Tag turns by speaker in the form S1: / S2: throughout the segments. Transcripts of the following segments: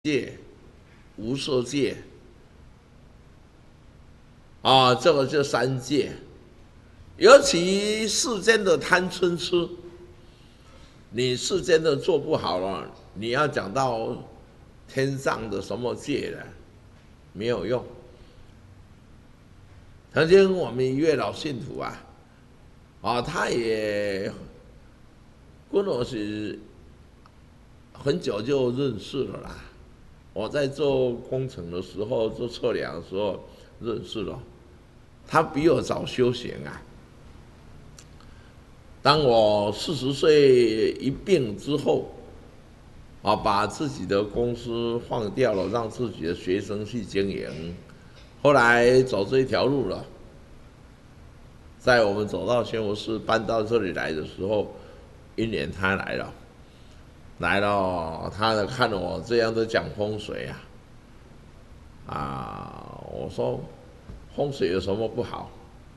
S1: 戒、无色戒啊，这个就三戒。尤其世间的贪嗔痴，你世间的做不好了，你要讲到天上的什么戒了，没有用。曾经我们一位老信徒他也跟我是很久就认识了啦。我在做工程的时候，做测量的时候认识了。他比我早修行当我40岁一病之后，把自己的公司放掉了，让自己的学生去经营。后来走这一条路了，在我们走到宣武寺搬到这里来的时候，一年他来了，他看我这样的讲风水我说风水有什么不好？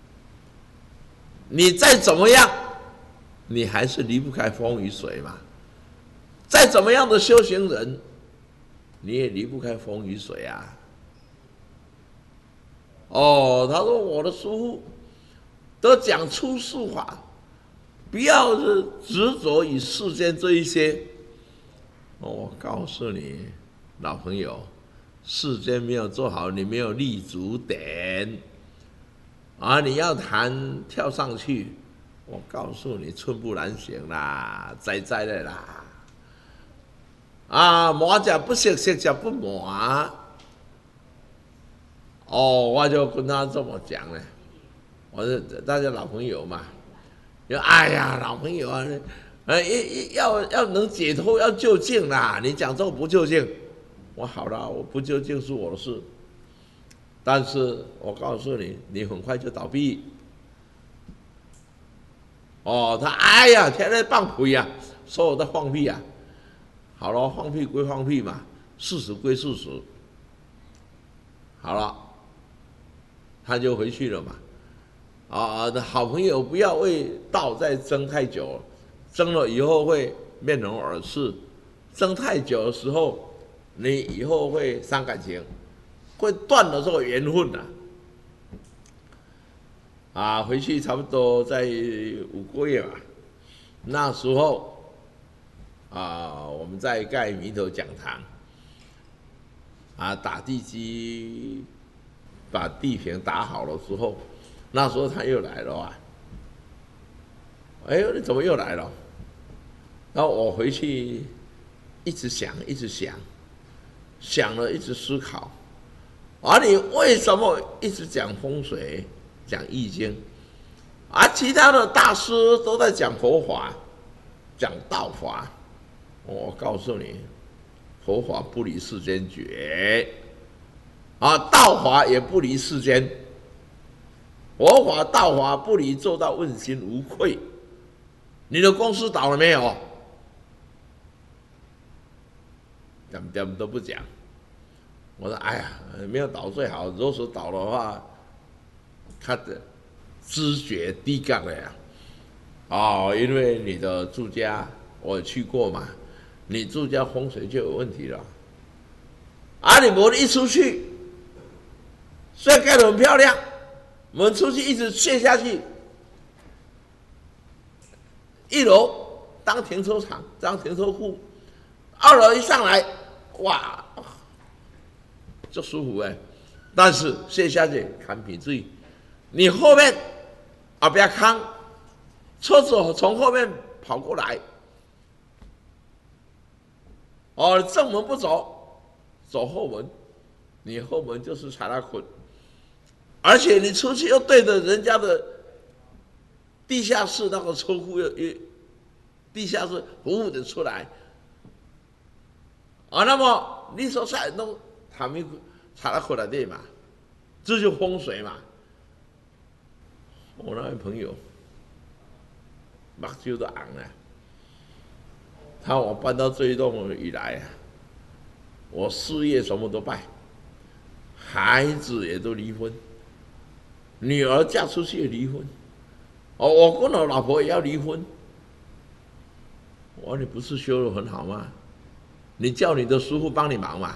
S1: 你再怎么样，你还是离不开风与水嘛。再怎么样的修行人，你也离不开风与水他说我的师父都讲出世法，不要执着于世间这一些。我告诉你，老朋友，世间没有做好，你没有立足点你要谈跳上去，我告诉你，寸步难行啦，栽的啦。磨者不识，识者不磨我就跟他这么讲呢。我说大家老朋友嘛，哎呀，老朋友要能解脱，要究竟啦。你讲这个不究竟，我好了，我不究竟是我的事。但是我告诉你，你很快就倒闭。他哎呀，天天放屁说我在放屁好了，放屁归放屁嘛，事实归事实。好了，他就回去了嘛。好朋友不要为道再争太久，争了以后会面红耳赤，争太久的时候，你以后会伤感情，会断了这个缘分回去差不多在5个月吧。那时候我们在盖弥陀讲堂打地基，把地坪打好了之后，那时候他又来了你怎么又来了？然后我回去一直想，想了一直思考你为什么一直讲风水，讲易经其他的大师都在讲佛法，讲道法。我告诉你，佛法不离世间绝道法也不离世间。佛法道法不离做到问心无愧。你的公司倒了没有？点都不讲。我说哎呀，没有倒最好，如果倒的话，他的知觉低杠了因为你的住家我去过嘛，你住家风水就有问题了你门一出去，虽然盖得很漂亮，门出去一直陷下去，1楼当停车场，当停车库，2楼一上来，哇，就舒服但是陷下去看品质，你后面不要看，车子从后面跑过来，正门不走，走后门，你后门就是踩到捆，而且你出去又对着人家的地下室那个车库地下室服务的出来那么你说踩弄他们踩到捆来对嘛？这就风水嘛。我那位朋友目睭都红了。我搬到这一栋以来我事业什么都败，孩子也都离婚，女儿嫁出去也离婚，我跟我老婆也要离婚。我说你不是修得很好吗？你叫你的师父帮你忙嘛。